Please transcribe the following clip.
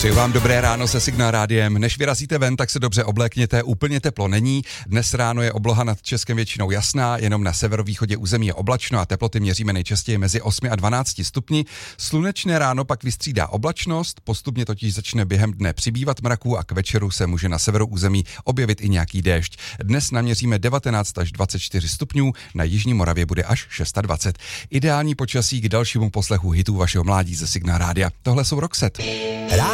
Přeji vám dobré ráno se Signál rádiem. Než vyrazíte ven, tak se dobře oblékněte, úplně teplo není. Dnes ráno je obloha nad Českem většinou jasná, jenom na severovýchodě území je oblačno a teploty měříme nejčastěji mezi 8 a 12 stupni. Slunečné ráno pak vystřídá oblačnost, postupně totiž začne během dne přibývat mraků a k večeru se může na severu území objevit i nějaký déšť. Dnes naměříme 19 až 24 stupňů, na jižní Moravě bude až 26. Ideální počasí k dalšímu poslechu hitů vašeho mládí ze Signál rádia. Tohle jsou Roxette.